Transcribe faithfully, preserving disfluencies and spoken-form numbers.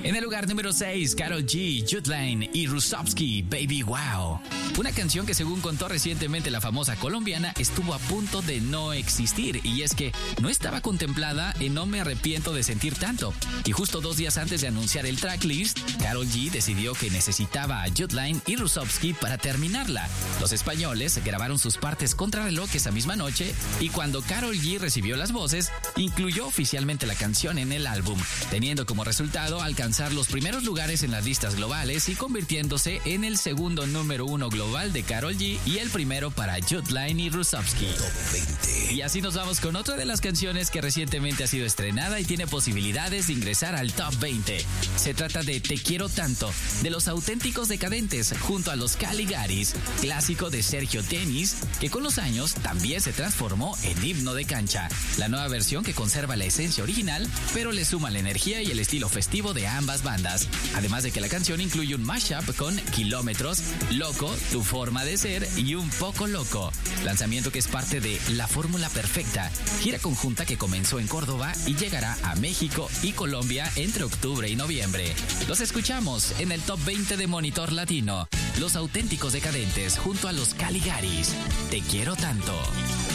En el lugar número seis, Karol G, Jutline y Rusovsky, Baby Wow. Una canción que, según contó recientemente la famosa colombiana, estuvo a punto de no existir. Y es que no estaba contemplada en No me arrepiento de sentir tanto. Y justo dos días antes de anunciar el tracklist, Karol G decidió que necesitaba a Jutline y Rusovsky para terminarla. Los españoles grabaron sus partes contrarreloj esa misma noche y cuando Karol G recibió las voces, incluyó oficialmente la canción en el álbum, teniendo como resultado alcanzar los primeros lugares en las listas globales y convirtiéndose en el segundo número uno global de Karol G y el primero para Jutline y Rusovsky. Y así nos vamos con otra de las canciones que recientemente ha sido estrenada y tiene posibilidades de ingresar al Top veinte. Se trata de Te quiero tanto, de Los Auténticos Decadentes, junto a Los Caligaris, clásico de Sergio Tenis, que con los años también se transformó en himno de cancha. La nueva versión que conserva la esencia original, pero le suma la energía y el estilo festivo de ambas bandas. Además de que la canción incluye un mashup con Kilómetros, Loco, Tu Forma de Ser y Un Poco Loco. Lanzamiento que es parte de La Fórmula Perfecta, gira conjunta que comenzó en Córdoba y llegará a México y Colombia entre octubre y noviembre. Los escuchamos en el Top veinte de Monitor Latino. Los Auténticos Decadentes junto a Los Caligaris. Te quiero tanto.